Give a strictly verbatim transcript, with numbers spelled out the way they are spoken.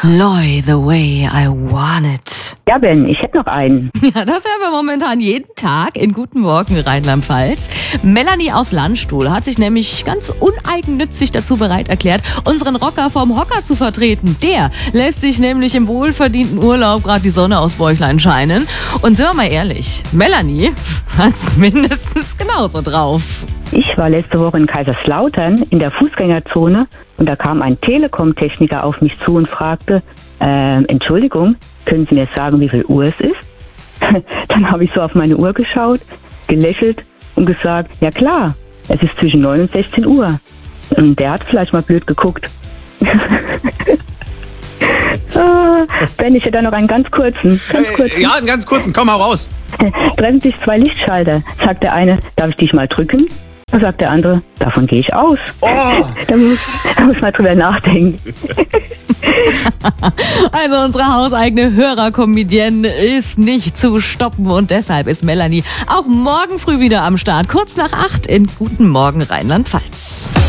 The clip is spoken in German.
Loy, the way I want it. Ja, Ben, ich hätte noch einen. Ja, das hören wir momentan jeden Tag in Guten Morgen Rheinland-Pfalz. Melanie aus Landstuhl hat sich nämlich ganz uneigennützig dazu bereit erklärt, unseren Rocker vom Hocker zu vertreten. Der lässt sich nämlich im wohlverdienten Urlaub gerade die Sonne aus Bäuchlein scheinen. Und sind wir mal ehrlich, Melanie hat's mindestens genauso drauf. Ich war letzte Woche in Kaiserslautern in der Fußgängerzone und da kam ein Telekom-Techniker auf mich zu und fragte, äh, Entschuldigung, können Sie mir sagen, wie viel Uhr es ist? Dann habe ich so auf meine Uhr geschaut, gelächelt und gesagt, ja klar, es ist zwischen neun und sechzehn Uhr. Und der hat vielleicht mal blöd geguckt. Ah, Ben, ich hätte da noch einen ganz kurzen. Ganz kurzen. Äh, ja, einen ganz kurzen, komm mal raus. Treffen sich zwei Lichtschalter. Sagt der eine, darf ich dich mal drücken? Und sagt der andere, davon gehe ich aus. Oh. Da muss, da muss man drüber nachdenken. Also unsere hauseigene Hörerkomödienne ist nicht zu stoppen und deshalb ist Melanie auch morgen früh wieder am Start. Kurz nach acht in Guten Morgen Rheinland-Pfalz.